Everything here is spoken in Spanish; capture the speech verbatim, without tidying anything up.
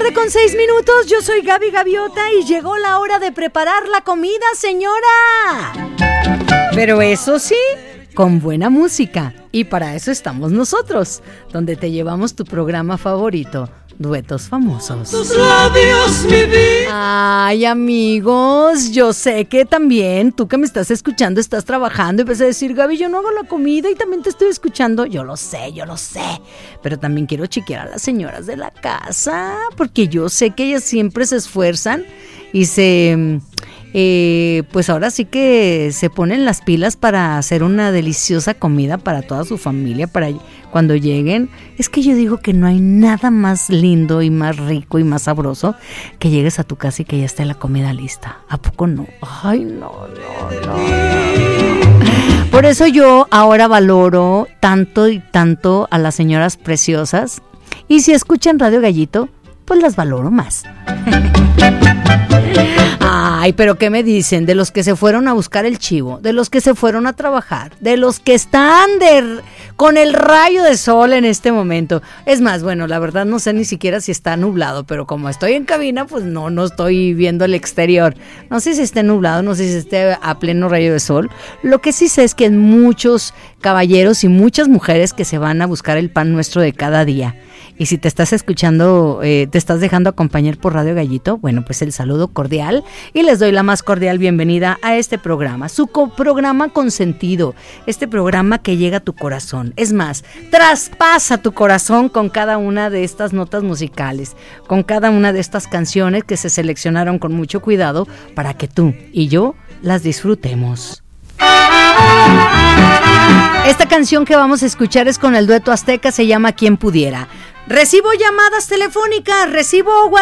tarde con seis minutos, yo soy Gaby Gaviota y llegó la hora de preparar la comida, señora. Pero eso sí, con buena música. Y para eso estamos nosotros, donde te llevamos tu programa favorito, Duetos Famosos. Tus labios, mi vida. Ay, amigos, yo sé que también tú que me estás escuchando estás trabajando y vas a decir, Gaby, yo no hago la comida y también te estoy escuchando. Yo lo sé, yo lo sé, pero también quiero chiquear a las señoras de la casa, porque yo sé que ellas siempre se esfuerzan y se... Eh, pues ahora sí que se ponen las pilas para hacer una deliciosa comida para toda su familia, para cuando lleguen. Es que yo digo que no hay nada más lindo y más rico y más sabroso que llegues a tu casa y que ya esté la comida lista. ¿A poco no? Ay, no, no, no. Por eso yo ahora valoro tanto y tanto a las señoras preciosas. Y si escuchan Radio Gallito, pues las valoro más. Ay, pero ¿qué me dicen? De los que se fueron a buscar el chivo, de los que se fueron a trabajar, de los que están de, con el rayo de sol en este momento. Es más, bueno, la verdad no sé ni siquiera si está nublado, pero como estoy en cabina, pues no, no estoy viendo el exterior. No sé si esté nublado, no sé si esté a pleno rayo de sol. Lo que sí sé es que hay muchos caballeros y muchas mujeres que se van a buscar el pan nuestro de cada día. Y si te estás escuchando, eh, te estás dejando acompañar por Radio Gallito, bueno, pues el saludo cordial y les doy la más cordial bienvenida a este programa, su co- programa consentido, este programa que llega a tu corazón. Es más, traspasa tu corazón con cada una de estas notas musicales, con cada una de estas canciones que se seleccionaron con mucho cuidado para que tú y yo las disfrutemos. Esta canción que vamos a escuchar es con el dueto azteca, se llama Quien Pudiera. Recibo llamadas telefónicas, recibo